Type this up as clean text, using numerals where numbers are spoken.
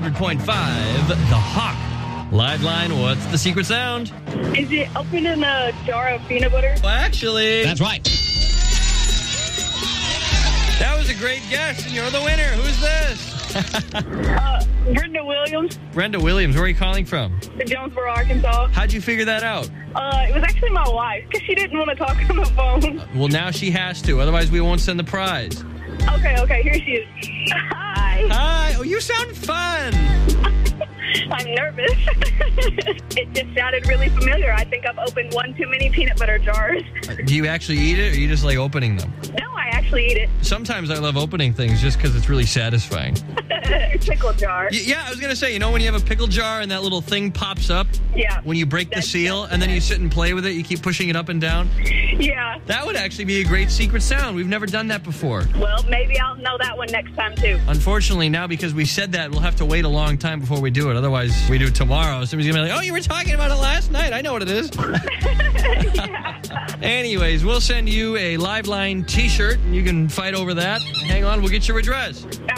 100.5, The Hawk. Live line, what's the secret sound? Is it opening a jar of peanut butter? Well, actually, That's right. that was a great guess, and you're the winner. Who's this? Brenda Williams, Brenda Williams. Where are you calling from? Jonesboro, Arkansas. How'd you figure that out? It was actually my wife, because she didn't want to talk on the phone. Well, now she has to. Otherwise, we won't send the prize. Okay, here she is. Hi. Hi. Oh, you sound fun. I'm nervous. It just sounded really familiar. I think I've opened one too many peanut butter jars. Do you actually eat it, or are you just like opening them? No, I actually eat it. Sometimes I love opening things just because it's really satisfying. Pickle jar. Yeah, I was going to say, you know when you have a pickle jar and that little thing pops up? Yeah. When you break the seal and then you sit and play with it, you keep pushing it up and down? Yeah. That would actually be a great secret sound. We've never done that before. Well, maybe I'll know that one next time, too. Unfortunately, now because we said that, we'll have to wait a long time before we do it. Otherwise, we do it tomorrow. Somebody's going to be like, oh, you were talking about it last night. I know what it is. Anyways, we'll send you a Live Line t-shirt. You can fight over that. Hang on, we'll get your address.